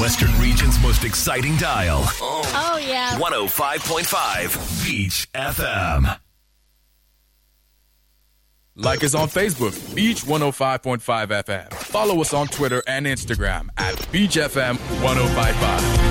Western Region's most exciting dial. Oh, yeah. 105.5 Beach FM. Like us on Facebook, Beach 105.5 FM. Follow us on Twitter and Instagram at Beach FM 1055.